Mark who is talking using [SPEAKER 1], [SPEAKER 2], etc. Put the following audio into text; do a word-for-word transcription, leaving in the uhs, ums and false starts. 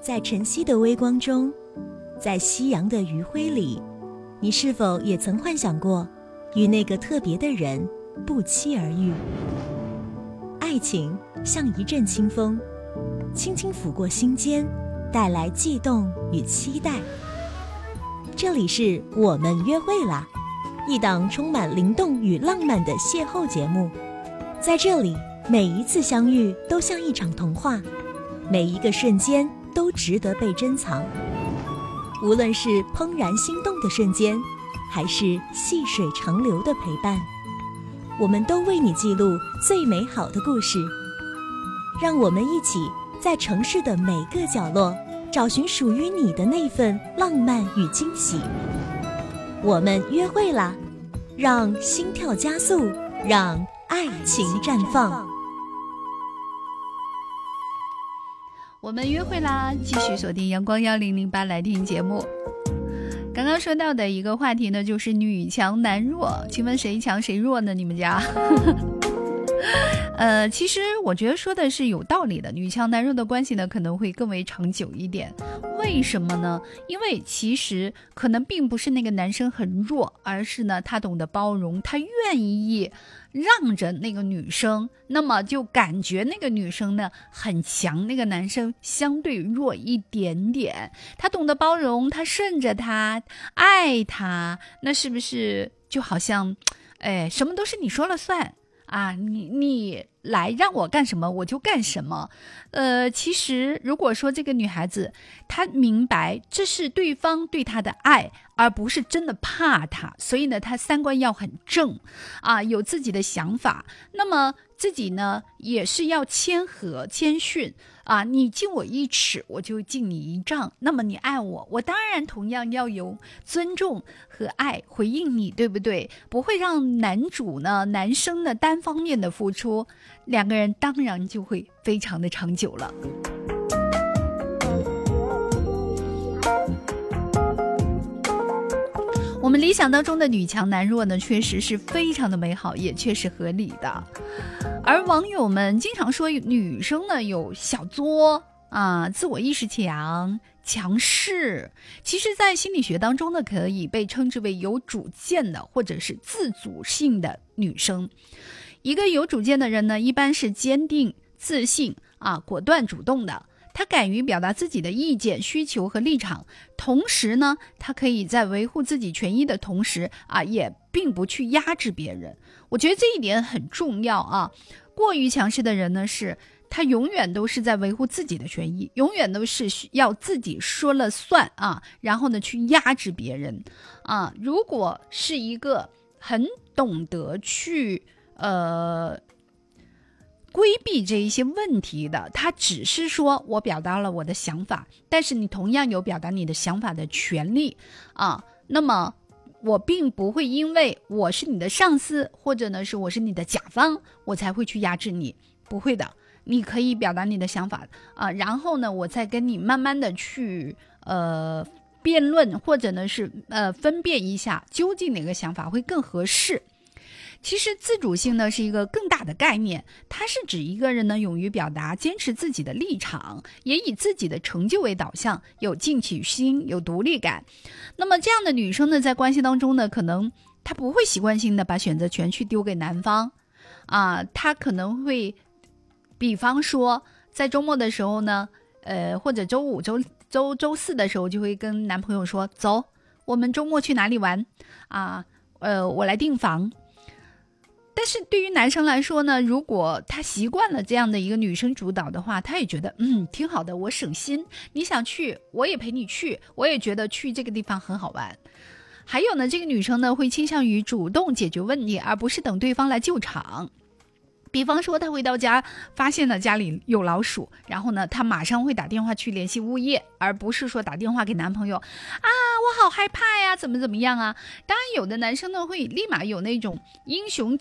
[SPEAKER 1] 在晨曦的微光中，在夕阳的余晖里，你是否也曾幻想过与那个特别的人不期而遇？爱情像一阵清风，轻轻拂过心间，带来悸动与期待。这里是我们约会啦，一档充满灵动与浪漫的邂逅节目。在这里，每一次相遇都像一场童话，每一个瞬间都值得被珍藏。无论是怦然心动的瞬间，还是细水长流的陪伴，我们都为你记录最美好的故事。让我们一起在城市的每个角落找寻属于你的那份浪漫与惊喜。我们约会啦，让心跳加速，让爱情绽放。
[SPEAKER 2] 我们约会啦，继续锁定阳光一零零八来听节目。刚刚说到的一个话题呢，就是女强男弱，请问谁强谁弱呢？你们家？呃，其实我觉得说的是有道理的，女强男弱的关系呢可能会更为长久一点。为什么呢？因为其实可能并不是那个男生很弱，而是呢他懂得包容，他愿意让着那个女生，那么就感觉那个女生呢很强，那个男生相对弱一点点。他懂得包容，他顺着他，爱他，那是不是就好像哎，什么都是你说了算啊，你你来让我干什么我就干什么。呃，其实如果说这个女孩子她明白这是对方对她的爱，而不是真的怕她，所以呢她三观要很正啊，有自己的想法，那么自己呢也是要谦和谦逊啊，你敬我一尺我就敬你一丈，那么你爱我，我当然同样要有尊重和爱回应你，对不对？不会让男主呢男生呢单方面的付出，两个人当然就会非常的长久了。我们理想当中的女强男弱呢，确实是非常的美好，也确实合理的。而网友们经常说女生呢有小作啊，自我意识强，强势。其实在心理学当中呢，可以被称之为有主见的或者是自主性的女生。一个有主见的人呢，一般是坚定、自信啊，果断、主动的。他敢于表达自己的意见、需求和立场，同时呢，他可以在维护自己权益的同时啊，也并不去压制别人。我觉得这一点很重要啊。过于强势的人呢，是他永远都是在维护自己的权益，永远都是要自己说了算啊，然后呢去压制别人啊。如果是一个很懂得去呃。规避这一些问题的，他只是说我表达了我的想法，但是你同样有表达你的想法的权利啊。那么我并不会因为我是你的上司，或者呢是我是你的甲方，我才会去压制你，不会的。你可以表达你的想法啊，然后呢我再跟你慢慢的去呃辩论，或者呢是呃分辨一下究竟哪个想法会更合适。其实自主性呢是一个更大的概念，它是指一个人呢勇于表达，坚持自己的立场，也以自己的成就为导向，有进取心，有独立感。那么这样的女生呢，在关系当中呢，可能她不会习惯性的把选择权去丢给男方啊，她可能会，比方说在周末的时候呢，呃，或者周五、周周周四的时候，就会跟男朋友说，走，我们周末去哪里玩啊？呃，我来订房。但是对于男生来说呢，如果他习惯了这样的一个女生主导的话，他也觉得嗯挺好的，我省心，你想去我也陪你去，我也觉得去这个地方很好玩。还有呢，这个女生呢会倾向于主动解决问题，而不是等对方来救场。比方说她回到家发现了家里有老鼠，然后呢她马上会打电话去联系物业，而不是说打电话给男朋友啊我好害怕呀怎么怎么样啊。当然有的男生呢会立马有那种英雄